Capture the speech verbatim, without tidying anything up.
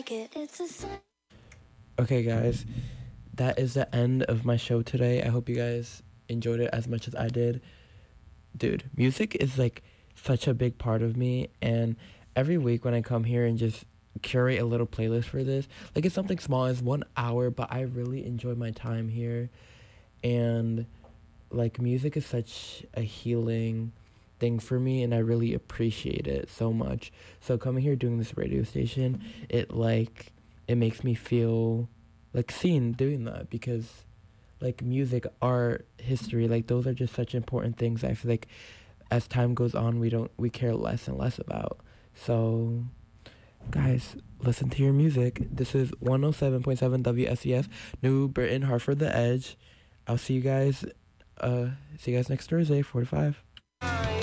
Okay, guys, that is the end of my show today. I hope you guys enjoyed it as much as I did. Dude, music is like such a big part of me, and every week when I come here and just curate a little playlist for this, like it's something small, it's one hour, but I really enjoy my time here. And like music is such a healing thing for me, and I really appreciate it so much. So coming here doing this radio station, it like it makes me feel like seen doing that, because like music, art, history, like those are just such important things I feel like as time goes on we don't we care less and less about. So guys, listen to your music. This is one oh seven point seven W S E S, New Britain, Hartford the Edge. I'll see you guys uh see you guys next Thursday, four to five.